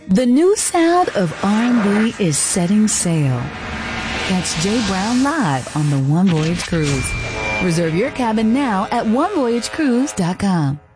The new sound of R&B is setting sail. Catch Jay Brown live on the One Voyage Cruise. Reserve your cabin now at onevoyagecruise.com.